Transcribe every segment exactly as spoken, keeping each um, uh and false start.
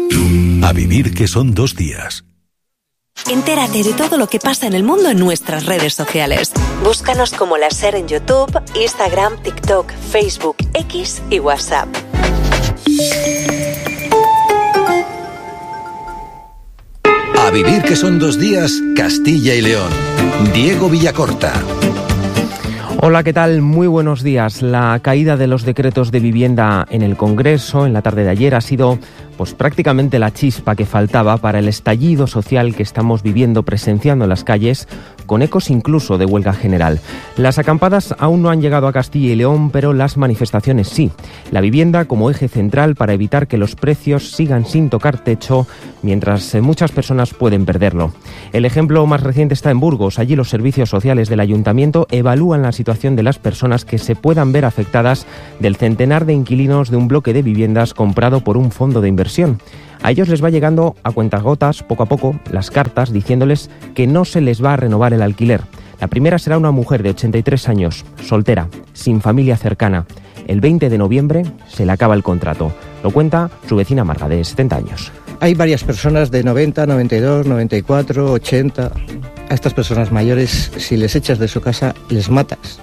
A vivir que son dos días. Entérate de todo lo que pasa en el mundo en nuestras redes sociales. Búscanos como La Ser en YouTube, Instagram, TikTok, Facebook, X y WhatsApp. A vivir que son dos días, Castilla y León. Diego Villacorta. Hola, ¿qué tal? Muy buenos días. La caída de los decretos de vivienda en el Congreso en la tarde de ayer ha sido pues prácticamente la chispa que faltaba para el estallido social que estamos viviendo, presenciando en las calles, con ecos incluso de huelga general. Las acampadas aún no han llegado a Castilla y León, pero las manifestaciones sí. La vivienda como eje central para evitar que los precios sigan sin tocar techo, mientras muchas personas pueden perderlo. El ejemplo más reciente está en Burgos. Allí los servicios sociales del ayuntamiento evalúan la situación de las personas que se puedan ver afectadas del centenar de inquilinos de un bloque de viviendas comprado por un fondo de inversión. A ellos les va llegando a cuentagotas, poco a poco, las cartas diciéndoles que no se les va a renovar el alquiler. La primera será una mujer de ochenta y tres años, soltera, sin familia cercana. El veinte de noviembre se le acaba el contrato. Lo cuenta su vecina Marga, de setenta años. Hay varias personas de noventa, noventa y dos, noventa y cuatro, ochenta. A estas personas mayores, si les echas de su casa, les matas.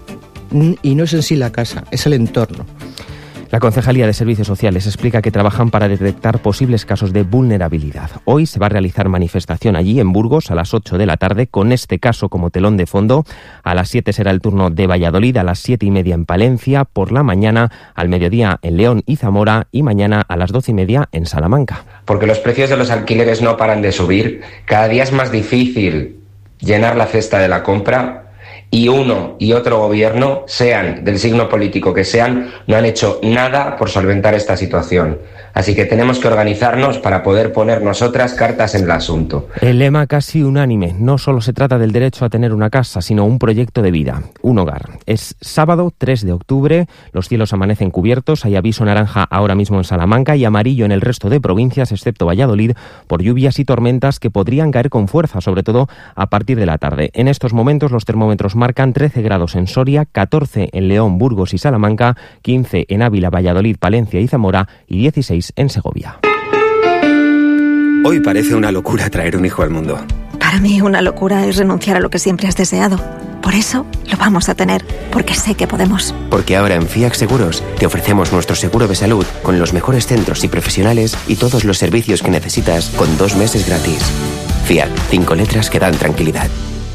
Y no es en sí la casa, es el entorno. La Concejalía de Servicios Sociales explica que trabajan para detectar posibles casos de vulnerabilidad. Hoy se va a realizar manifestación allí en Burgos a las ocho de la tarde, con este caso como telón de fondo. A las siete será el turno de Valladolid, a las siete y media en Palencia, por la mañana, al mediodía en León y Zamora y mañana a las doce y media en Salamanca. Porque los precios de los alquileres no paran de subir, cada día es más difícil llenar la cesta de la compra. Y uno y otro gobierno, sean del signo político que sean, no han hecho nada por solventar esta situación. Así que tenemos que organizarnos para poder poner nosotras cartas en el asunto. El lema casi unánime. No solo se trata del derecho a tener una casa, sino un proyecto de vida, un hogar. Es sábado tres de octubre, los cielos amanecen cubiertos, hay aviso naranja ahora mismo en Salamanca y amarillo en el resto de provincias, excepto Valladolid, por lluvias y tormentas que podrían caer con fuerza, sobre todo a partir de la tarde. En estos momentos los termómetros marcan trece grados en Soria, catorce en León, Burgos y Salamanca, quince en Ávila, Valladolid, Palencia y Zamora y dieciséis en Segovia. Hoy parece una locura traer un hijo al mundo. Para mí una locura es renunciar a lo que siempre has deseado. Por eso lo vamos a tener, porque sé que podemos. Porque ahora en Fiac Seguros te ofrecemos nuestro seguro de salud con los mejores centros y profesionales y todos los servicios que necesitas con dos meses gratis. Fiac, cinco letras que dan tranquilidad.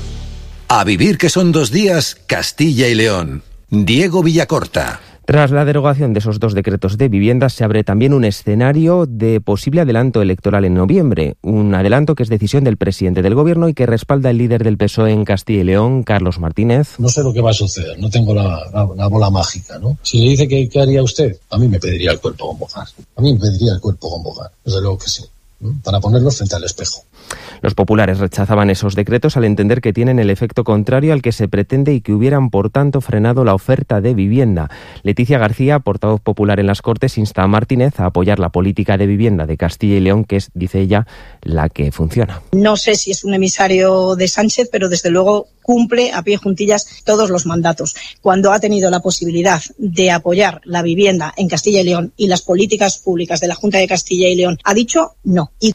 A vivir que son dos días, Castilla y León. Diego Villacorta. Tras la derogación de esos dos decretos de vivienda, se abre también un escenario de posible adelanto electoral en noviembre. Un adelanto que es decisión del presidente del Gobierno y que respalda el líder del P S O E en Castilla y León, Carlos Martínez. No sé lo que va a suceder, no tengo la, la, la bola mágica, ¿no? Si le dice que qué haría usted, a mí me pediría el cuerpo con Bogar. A mí me pediría el cuerpo con Bogar, desde luego que sí, ¿no? Para ponerlos frente al espejo. Los populares rechazaban esos decretos al entender que tienen el efecto contrario al que se pretende y que hubieran, por tanto, frenado la oferta de vivienda. Leticia García, portavoz popular en las Cortes, insta a Martínez a apoyar la política de vivienda de Castilla y León, que es, dice ella, la que funciona. No sé si es un emisario de Sánchez, pero desde luego cumple a pie juntillas todos los mandatos. Cuando ha tenido la posibilidad de apoyar la vivienda en Castilla y León y las políticas públicas de la Junta de Castilla y León, ha dicho no. Y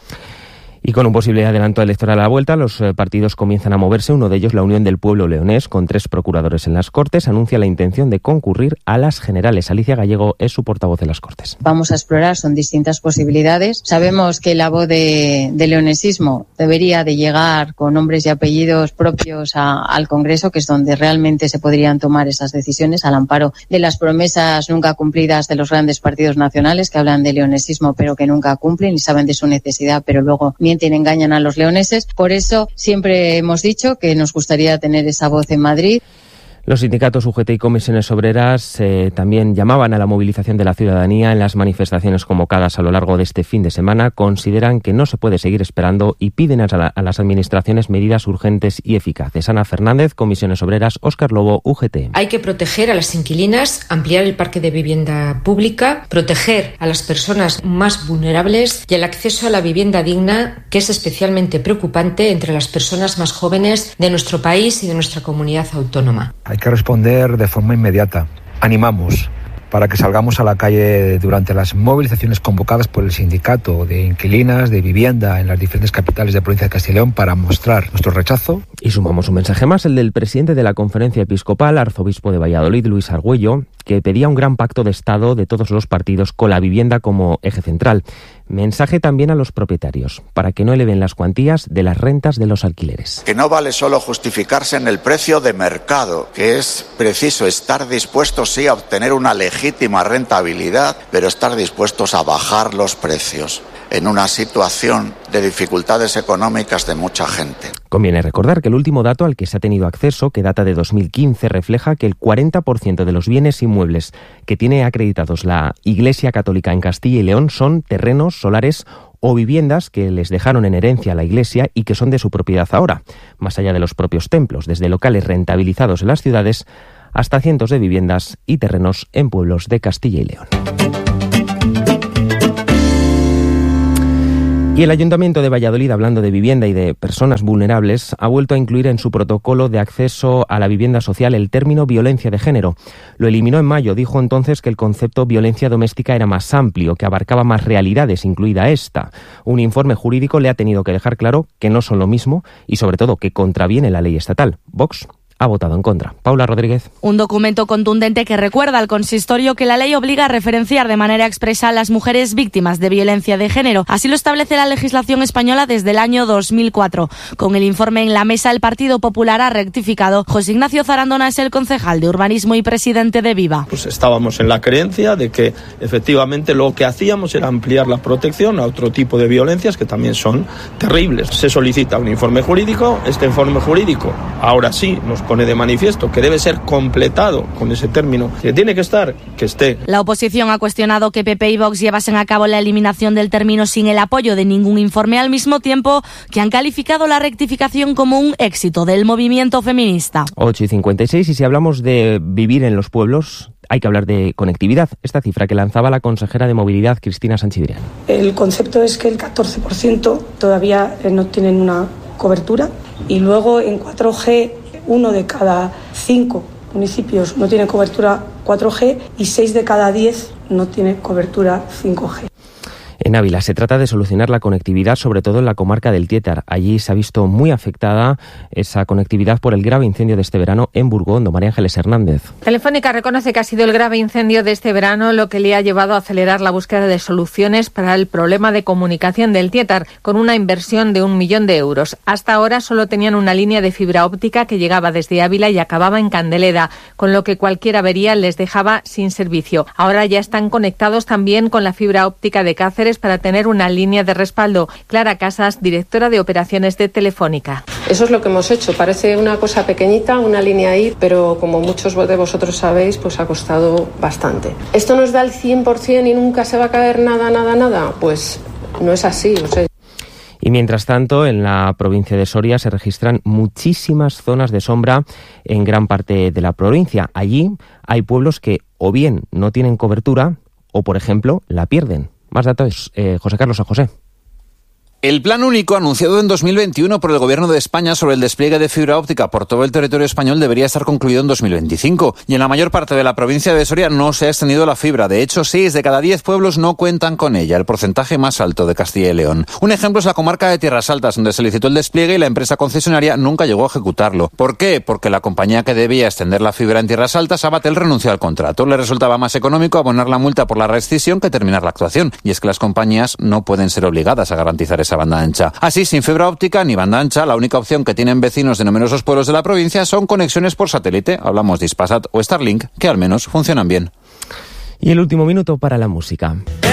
Y con un posible adelanto electoral a la vuelta, los partidos comienzan a moverse. Uno de ellos, la Unión del Pueblo Leonés, con tres procuradores en las Cortes, anuncia la intención de concurrir a las generales. Alicia Gallego es su portavoz en las Cortes. Vamos a explorar, son distintas posibilidades. Sabemos que la voz de, de leonesismo debería de llegar con nombres y apellidos propios a, al Congreso, que es donde realmente se podrían tomar esas decisiones, al amparo de las promesas nunca cumplidas de los grandes partidos nacionales que hablan de leonesismo pero que nunca cumplen y saben de su necesidad, pero luego mienten, engañan a los leoneses. Por eso siempre hemos dicho que nos gustaría tener esa voz en Madrid. Los sindicatos U G T y comisiones obreras eh, también llamaban a la movilización de la ciudadanía en las manifestaciones convocadas a lo largo de este fin de semana. Consideran que no se puede seguir esperando y piden a, la, a las administraciones medidas urgentes y eficaces. Ana Fernández, comisiones obreras, Óscar Lobo, U G T. Hay que proteger a las inquilinas, ampliar el parque de vivienda pública, proteger a las personas más vulnerables y el acceso a la vivienda digna, que es especialmente preocupante entre las personas más jóvenes de nuestro país y de nuestra comunidad autónoma. Hay que responder de forma inmediata. Animamos para que salgamos a la calle durante las movilizaciones convocadas por el sindicato de inquilinas de vivienda en las diferentes capitales de provincia de Castilla y León para mostrar nuestro rechazo. Y sumamos un mensaje más, el del presidente de la Conferencia Episcopal, arzobispo de Valladolid, Luis Argüello, que pedía un gran pacto de Estado de todos los partidos con la vivienda como eje central. Mensaje también a los propietarios, para que no eleven las cuantías de las rentas de los alquileres. Que no vale solo justificarse en el precio de mercado, que es preciso estar dispuestos, sí, a obtener una legítima rentabilidad, pero estar dispuestos a bajar los precios en una situación de dificultades económicas de mucha gente. Conviene recordar que el último dato al que se ha tenido acceso, que data de dos mil quince, refleja que el cuarenta por ciento de los bienes inmuebles que tiene acreditados la Iglesia Católica en Castilla y León son terrenos, solares o viviendas que les dejaron en herencia a la Iglesia y que son de su propiedad ahora, más allá de los propios templos, desde locales rentabilizados en las ciudades hasta cientos de viviendas y terrenos en pueblos de Castilla y León. Y el Ayuntamiento de Valladolid, hablando de vivienda y de personas vulnerables, ha vuelto a incluir en su protocolo de acceso a la vivienda social el término violencia de género. Lo eliminó en mayo, dijo entonces que el concepto violencia doméstica era más amplio, que abarcaba más realidades, incluida esta. Un informe jurídico le ha tenido que dejar claro que no son lo mismo y sobre todo que contraviene la ley estatal. Vox ha votado en contra. Paula Rodríguez. Un documento contundente que recuerda al consistorio que la ley obliga a referenciar de manera expresa a las mujeres víctimas de violencia de género. Así lo establece la legislación española desde el año dos mil cuatro. Con el informe en la mesa, el Partido Popular ha rectificado. José Ignacio Zarandona es el concejal de Urbanismo y presidente de Viva. Pues estábamos en la creencia de que efectivamente lo que hacíamos era ampliar la protección a otro tipo de violencias que también son terribles. Se solicita un informe jurídico. Este informe jurídico ahora sí nos pone de manifiesto que debe ser completado con ese término, que tiene que estar, que esté. La oposición ha cuestionado que P P y Vox llevasen a cabo la eliminación del término sin el apoyo de ningún informe, al mismo tiempo que han calificado la rectificación como un éxito del movimiento feminista. ocho y cincuenta y seis, y si hablamos de vivir en los pueblos, hay que hablar de conectividad. Esta cifra que lanzaba la consejera de Movilidad, Cristina Sanchidrián. El concepto es que el catorce por ciento todavía no tienen una cobertura y luego en cuatro G uno de cada cinco municipios no tiene cobertura cuatro G y seis de cada diez no tiene cobertura cinco G. En Ávila se trata de solucionar la conectividad, sobre todo en la comarca del Tietar. Allí se ha visto muy afectada esa conectividad por el grave incendio de este verano en Burgondo. María Ángeles Hernández. Telefónica reconoce que ha sido el grave incendio de este verano lo que le ha llevado a acelerar la búsqueda de soluciones para el problema de comunicación del Tietar, con una inversión de un millón de euros. Hasta ahora solo tenían una línea de fibra óptica que llegaba desde Ávila y acababa en Candeleda, con lo que cualquier avería les dejaba sin servicio. Ahora ya están conectados también con la fibra óptica de Cáceres para tener una línea de respaldo. Clara Casas, directora de operaciones de Telefónica. Eso es lo que hemos hecho. Parece una cosa pequeñita, una línea ahí, pero como muchos de vosotros sabéis, pues ha costado bastante. ¿Esto nos da el cien por ciento y nunca se va a caer nada, nada, nada? Pues no es así. O sea, Y mientras tanto, en la provincia de Soria se registran muchísimas zonas de sombra en gran parte de la provincia. Allí hay pueblos que o bien no tienen cobertura o, por ejemplo, la pierden. Más datos, eh, José Carlos San José. El plan único anunciado en dos mil veintiuno por el Gobierno de España sobre el despliegue de fibra óptica por todo el territorio español debería estar concluido en dos mil veinticinco. Y en la mayor parte de la provincia de Soria no se ha extendido la fibra. De hecho, seis de cada diez pueblos no cuentan con ella, el porcentaje más alto de Castilla y León. Un ejemplo es la comarca de Tierras Altas, donde se licitó el despliegue y la empresa concesionaria nunca llegó a ejecutarlo. ¿Por qué? Porque la compañía que debía extender la fibra en Tierras Altas, Abatel, renunció al contrato. Le resultaba más económico abonar la multa por la rescisión que terminar la actuación. Y es que las compañías no pueden ser obligadas a garantizar esa banda ancha. Así, sin fibra óptica ni banda ancha, la única opción que tienen vecinos de numerosos pueblos de la provincia son conexiones por satélite. Hablamos de Hispasat o Starlink, que al menos funcionan bien. Y el último minuto para la música.